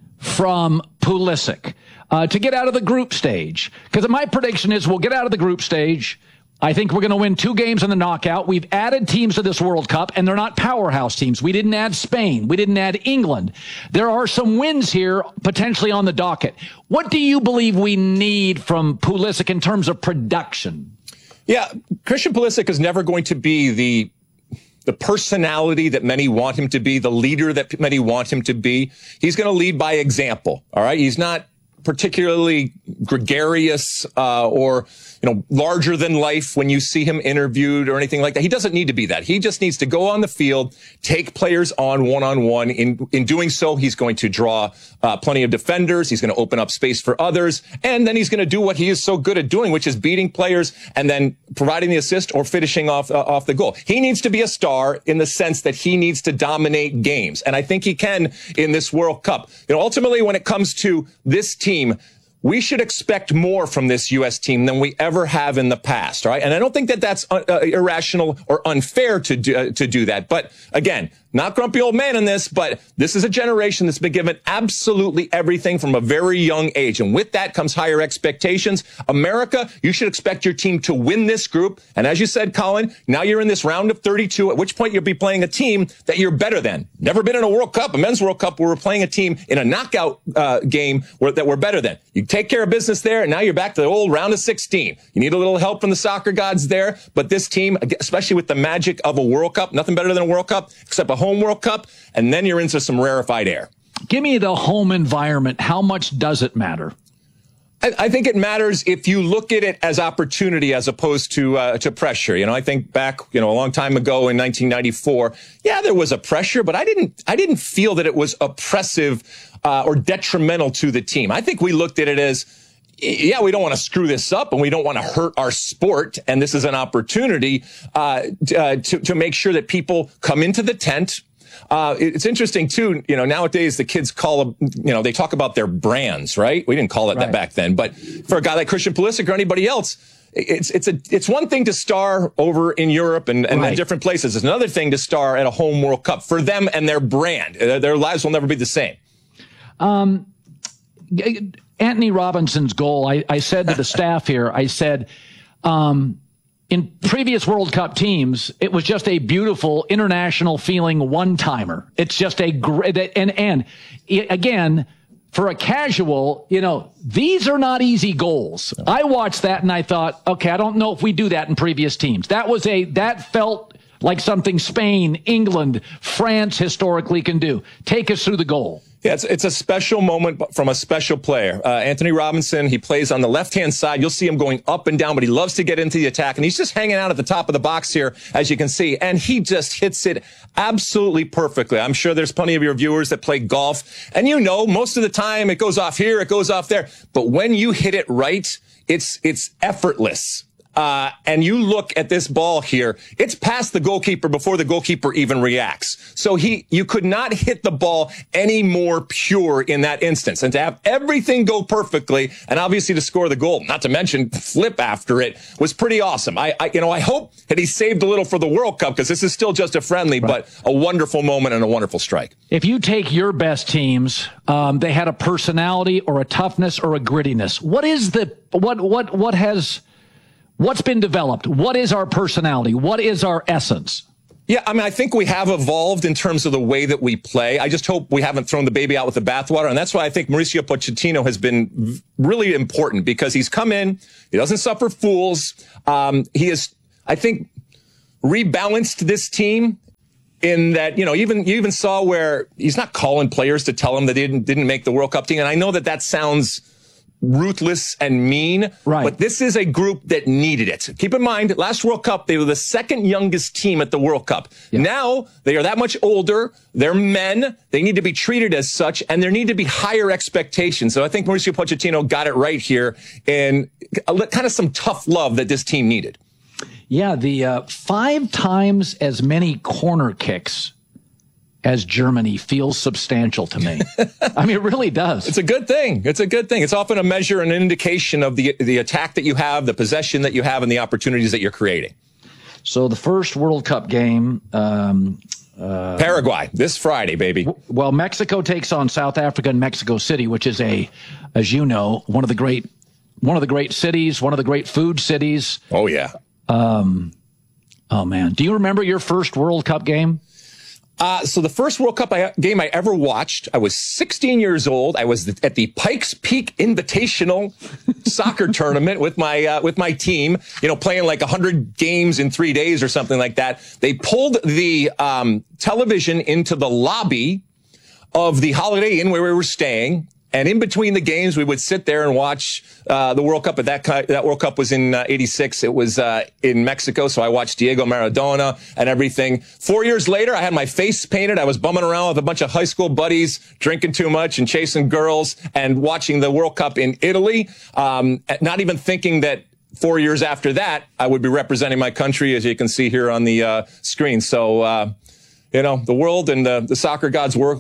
from Pulisic to get out of the group stage? Because my prediction is we'll get out of the group stage. I think we're going to win 2 games in the knockout. We've added teams to this World Cup, and they're not powerhouse teams. We didn't add Spain. We didn't add England. There are some wins here potentially on the docket. What do you believe we need from Pulisic in terms of production? Yeah, Christian Pulisic is never going to be the personality that many want him to be, the leader that many want him to be. He's going to lead by example, all right? He's not particularly gregarious or larger than life when you see him interviewed or anything like that. He doesn't need to be that. He just needs to go on the field, take players on one-on-one. In doing so, he's going to draw plenty of defenders. He's going to open up space for others. And then he's going to do what he is so good at doing, which is beating players and then providing the assist or finishing off the goal. He needs to be a star in the sense that he needs to dominate games. And I think he can in this World Cup. Ultimately, when it comes to this team, we should expect more from this U.S. team than we ever have in the past, right? And I don't think that that's irrational or unfair to do that. But again, not grumpy old man in this, but this is a generation that's been given absolutely everything from a very young age. And with that comes higher expectations. America, you should expect your team to win this group. And as you said, Colin, now you're in this round of 32, at which point you'll be playing a team that you're better than. Never been in a World Cup, a men's World Cup, where we're playing a team in a knockout game that we're better than. You take care of business there, and now you're back to the old round of 16. You need a little help from the soccer gods there, but this team, especially with the magic of a World Cup, nothing better than a World Cup, except a home World Cup, and then you're into some rarefied air. Give me the home environment. How much does it matter? I think it matters if you look at it as opportunity as opposed to pressure. I think back, a long time ago in 1994, there was a pressure, but I didn't feel that it was oppressive or detrimental to the team. I think we looked at it as, we don't want to screw this up and we don't want to hurt our sport. And this is an opportunity to make sure that people come into the tent. It's interesting too, nowadays the kids call them, they talk about their brands, right? We didn't call it that back then, but for a guy like Christian Pulisic or anybody else, it's one thing to star over in Europe and different places. It's another thing to star at a home World Cup for them and their brand. Their lives will never be the same. Anthony Robinson's goal, I said to the staff here, I said, in previous World Cup teams, it was just a beautiful international feeling one-timer. It's just a great, and again, for a casual, these are not easy goals. I watched that and I thought, okay, I don't know if we do that in previous teams. That felt like something Spain, England, France historically can do. Take us through the goal. Yeah, it's a special moment from a special player. Anthony Robinson, he plays on the left-hand side. You'll see him going up and down, but he loves to get into the attack. And he's just hanging out at the top of the box here, as you can see. And he just hits it absolutely perfectly. I'm sure there's plenty of your viewers that play golf. And you know, most of the time it goes off here, it goes off there. But when you hit it right, it's effortless. And you look at this ball here, it's past the goalkeeper before the goalkeeper even reacts. So you could not hit the ball any more pure in that instance. And to have everything go perfectly, and obviously to score the goal, not to mention flip after it, was pretty awesome. I hope that he saved a little for the World Cup, because this is still just a friendly, but a wonderful moment and a wonderful strike. If you take your best teams, they had a personality or a toughness or a grittiness. What is what's been developed? What is our personality? What is our essence? Yeah, I mean, I think we have evolved in terms of the way that we play. I just hope we haven't thrown the baby out with the bathwater. And that's why I think Mauricio Pochettino has been really important, because he's come in, he doesn't suffer fools. He has, I think, rebalanced this team in that, you even saw where he's not calling players to tell them that they didn't make the World Cup team. And I know that sounds ruthless and mean, but this is a group that needed it. Keep in mind, last World Cup, they were the second youngest team at the World Cup. Yeah. Now, they are that much older. They're men. They need to be treated as such, and there need to be higher expectations. So I think Mauricio Pochettino got it right here, and kind of some tough love that this team needed. Yeah, the 5 times as many corner kicks as Germany feels substantial to me. I mean, it really does. It's a good thing. It's a good thing. It's often a measure and an indication of the attack that you have, the possession that you have, and the opportunities that you're creating. So the first World Cup game, Paraguay, this Friday, baby. Well, Mexico takes on South Africa in Mexico City, which is as you know, one of the great cities, one of the great food cities. Oh yeah. Oh man, do you remember your first World Cup game? So the first World Cup game I ever watched, I was 16 years old. I was at the Pikes Peak Invitational soccer tournament with my team, playing like 100 games in 3 days or something like that. They pulled the television into the lobby of the Holiday Inn where we were staying. And in between the games, we would sit there and watch the World Cup. That World Cup was in '86. It was in Mexico, so I watched Diego Maradona and everything. 4 years later, I had my face painted. I was bumming around with a bunch of high school buddies, drinking too much and chasing girls, and watching the World Cup in Italy. Not even thinking that 4 years after that, I would be representing my country, as you can see here on the screen. So. The world and the soccer gods work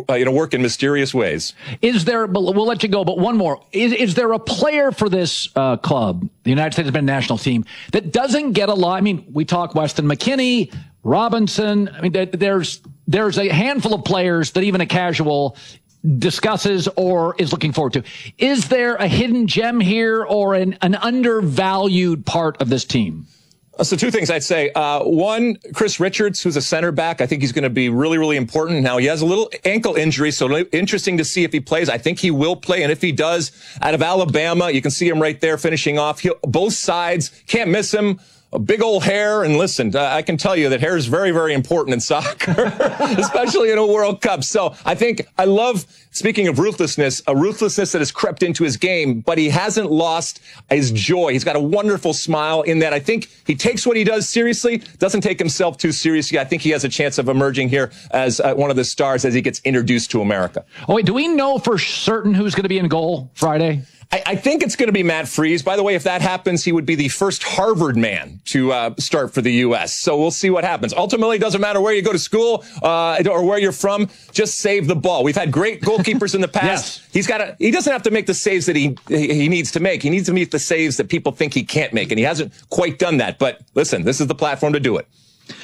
in mysterious ways. Is there, but we'll let you go, but one more. Is there a player for this club, the United States men's national team, that doesn't get a lot? I mean, we talk Weston McKennie, Robinson. I mean, there's a handful of players that even a casual discusses or is looking forward to. Is there a hidden gem here or an undervalued part of this team? So 2 things I'd say. One, Chris Richards, who's a center back. I think he's going to be really, really important. Now, he has a little ankle injury, so interesting to see if he plays. I think he will play, and if he does, out of Alabama, you can see him right there finishing off. Both sides, can't miss him. A big old hair, and listen, I can tell you that hair is very, very important in soccer, especially in a World Cup. So I love, speaking of ruthlessness, a ruthlessness that has crept into his game, but he hasn't lost his joy. He's got a wonderful smile in that I think he takes what he does seriously, doesn't take himself too seriously. I think he has a chance of emerging here as one of the stars as he gets introduced to America. Oh, wait, do we know for certain who's going to be in goal Friday? I think it's going to be Matt Freese. By the way, if that happens, he would be the first Harvard man to start for the U.S. So we'll see what happens. Ultimately, it doesn't matter where you go to school or where you're from. Just save the ball. We've had great goalkeepers in the past. Yes. He doesn't have to make the saves that he needs to make. He needs to make the saves that people think he can't make, and he hasn't quite done that. But listen, this is the platform to do it.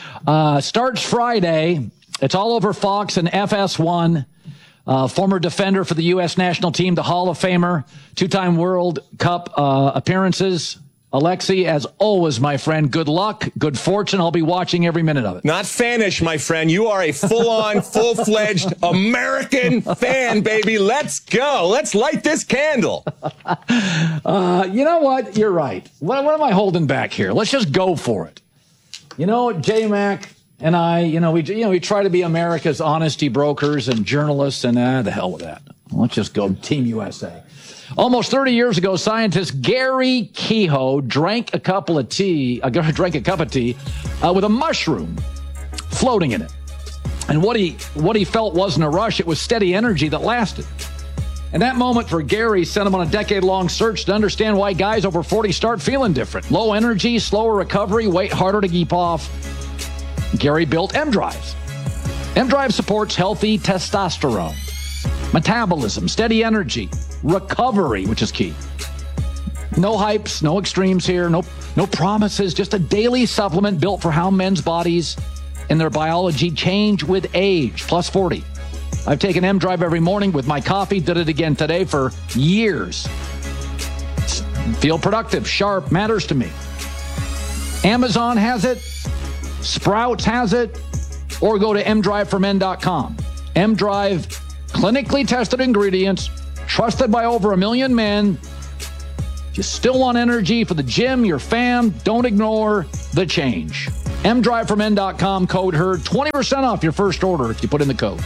Starts Friday. It's all over Fox and FS1. Former defender for the U.S. national team, the Hall of Famer, 2-time World Cup appearances. Alexi, as always, my friend, good luck, good fortune. I'll be watching every minute of it. Not fanish, my friend. You are a full-on, full-fledged American fan, baby. Let's go. Let's light this candle. You know what? You're right. What am I holding back here? Let's just go for it. You know, J-Mac and I, we try to be America's honesty brokers and journalists, and the hell with that. Let's just go Team USA. Almost 30 years ago, scientist Gary Kehoe drank a cup of tea with a mushroom floating in it. And what he felt wasn't a rush, it was steady energy that lasted. And that moment for Gary sent him on a decade-long search to understand why guys over 40 start feeling different. Low energy, slower recovery, wait harder to keep off. Gary built M-Drive. M-Drive supports healthy testosterone, metabolism, steady energy, recovery, which is key. No hypes, no extremes here, no promises, just a daily supplement built for how men's bodies and their biology change with age, plus 40. I've taken M-Drive every morning with my coffee, did it again today for years. Feel productive, sharp, matters to me. Amazon has it, Sprouts has it, or go to mdriveformen.com. M-Drive, clinically tested ingredients, trusted by over 1 million men. If you still want energy for the gym, your fam, don't ignore the change. mdriveformen.com, code HERD, 20% off your first order if you put in the code.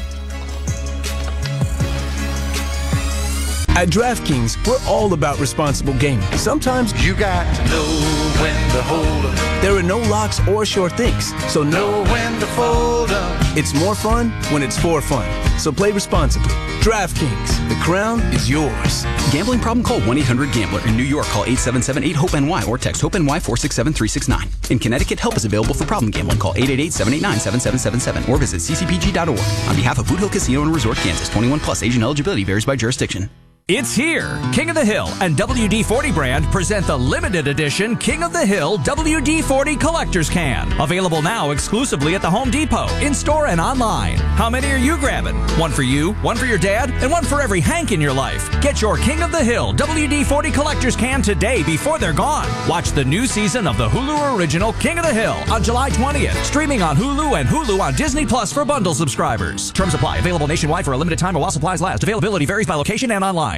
At DraftKings, we're all about responsible gaming. Sometimes you got to know when to hold up. There are no locks or sure things, so know when to fold up. It's more fun when it's for fun, so play responsibly. DraftKings, the crown is yours. Gambling problem? Call 1-800-GAMBLER. In New York, call 877-8-HOPE-NY or text HOPE-NY 467-369. In Connecticut, help is available for problem gambling. Call 888-789-7777 or visit ccpg.org. On behalf of Boot Hill Casino and Resort, Kansas, 21 plus, age and eligibility varies by jurisdiction. It's here. King of the Hill and WD-40 brand present the limited edition King of the Hill WD-40 Collector's Can. Available now exclusively at the Home Depot, in-store and online. How many are you grabbing? One for you, one for your dad, and one for every Hank in your life. Get your King of the Hill WD-40 Collector's Can today before they're gone. Watch the new season of the Hulu original King of the Hill on July 20th. Streaming on Hulu and Hulu on Disney Plus for bundle subscribers. Terms apply. Available nationwide for a limited time or while supplies last. Availability varies by location and online.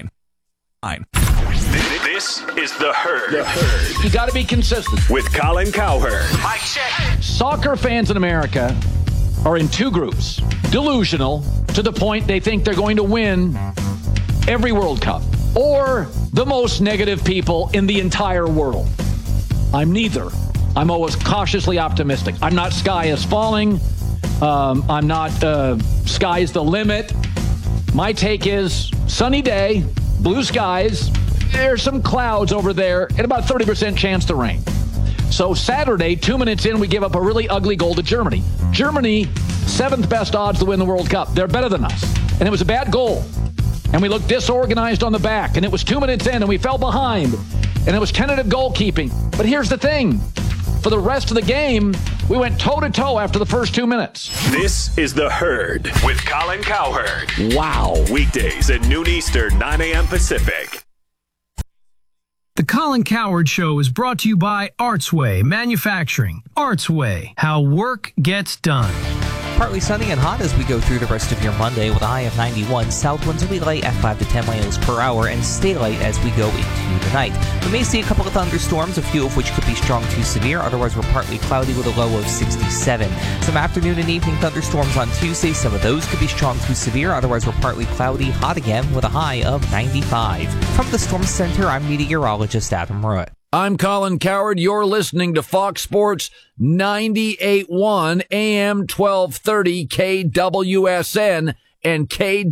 This is The Herd. The Herd. You got to be consistent. With Colin Cowherd. Mic check. Soccer fans in America are in two groups. Delusional to the point they think they're going to win every World Cup. Or the most negative people in the entire world. I'm neither. I'm always cautiously optimistic. I'm not sky is falling. I'm not sky's the limit. My take is sunny day, blue skies, there's some clouds over there, and about 30% chance to rain. So Saturday, 2 minutes in, we give up a really ugly goal to Germany. Germany, 7th best odds to win the World Cup. They're better than us. And it was a bad goal. And we looked disorganized on the back. And it was 2 minutes in, and we fell behind. And it was tentative goalkeeping. But here's the thing. For the rest of the game, we went toe-to-toe after the first 2 minutes. This is The Herd with Colin Cowherd. Wow. Weekdays at noon Eastern, 9 a.m. Pacific. The Colin Cowherd Show is brought to you by Artsway Manufacturing. Artsway, how work gets done. Partly sunny and hot as we go through the rest of your Monday with a high of 91. South winds will be light at 5 to 10 miles per hour and stay light as we go into the night. We may see a couple of thunderstorms, a few of which could be strong to severe. Otherwise, we're partly cloudy with a low of 67. Some afternoon and evening thunderstorms on Tuesday. Some of those could be strong to severe. Otherwise, we're partly cloudy, hot again with a high of 95. From the Storm Center, I'm meteorologist Adam Rutt. I'm Colin Cowherd. You're listening to Fox Sports 98.1 AM 1230 KWSN and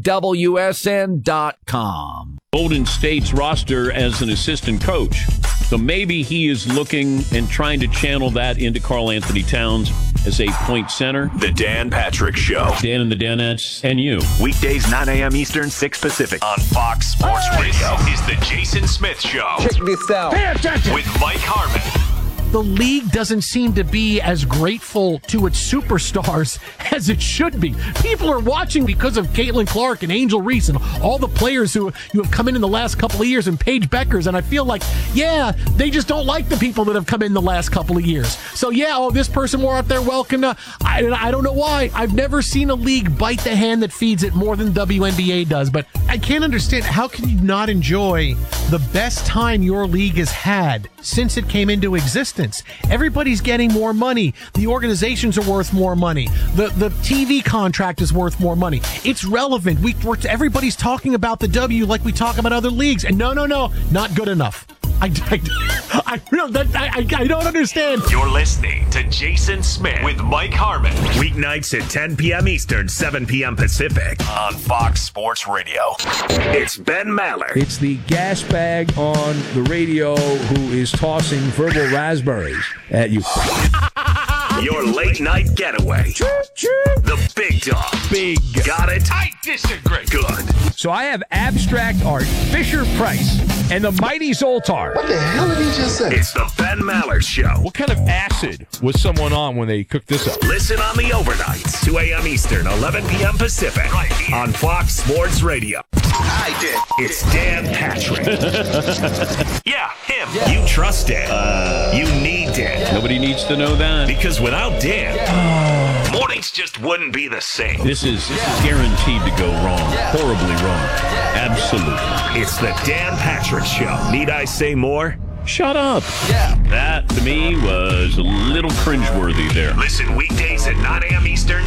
KWSN.com. Golden State's roster as an assistant coach. So maybe he is looking and trying to channel that into Karl Anthony Towns as a point center. The Dan Patrick Show. Dan and the Danettes and you. Weekdays 9 a.m. Eastern, 6 Pacific. On Fox Sports Radio is the Jason Smith Show. Check this out. Pay attention. With Mike Harmon. The league doesn't seem to be as grateful to its superstars as it should be. People are watching because of Caitlin Clark and Angel Reese and all the players who have come in the last couple of years and Paige Beckers. And I feel like, they just don't like the people that have come in the last couple of years. So, this person more out there welcome. I don't know why. I've never seen a league bite the hand that feeds it more than WNBA does. But I can't understand, how can you not enjoy the best time your league has had since it came into existence? difference. Everybody's getting more money. The organizations are worth more money. The TV contract is worth more money. It's relevant. Everybody's talking about the W like we talk about other leagues. And no, not good enough. I don't understand. You're listening to Jason Smith with Mike Harmon. Weeknights at 10 p.m. Eastern, 7 p.m. Pacific on Fox Sports Radio. It's Ben Maller. It's the gas bag on the radio who is tossing verbal raspberries at you. Your late night getaway. The big dog. Big. Got it? I disagree. Good. So I have abstract art, Fisher-Price, and the mighty Zoltar. What the hell did he just say? It's the Ben Maller Show. What kind of acid was someone on when they cooked this up? Listen on the overnights, 2 a.m. Eastern, 11 p.m. Pacific, right here on Fox Sports Radio. I did. It's Dan Patrick. Yeah, him. Yeah. You trust Dan. You need Dan. Nobody needs to know that. Because without Dan, mornings just wouldn't be the same. This is guaranteed to go wrong. Horribly wrong. Absolutely. It's the Dan Patrick Show. Need I say more? Shut up. Yeah. That, to me, was a little cringeworthy there. Listen weekdays at 9 a.m. Eastern,